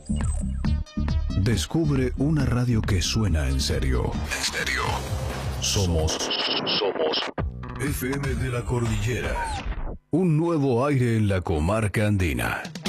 Descubre una radio que suena en serio. En serio. Somos FM de la Cordillera. Un nuevo aire en la comarca andina.